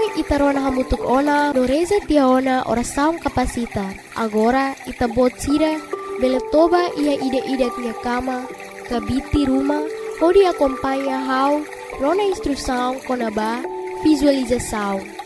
itarona hamutuk ona, doreza tia ona oração capacita. Agora itabot sira, beletoba ia ida-ida tia cama, kabiti rumah, pode acompanha how, rona instrução konaba, visualização.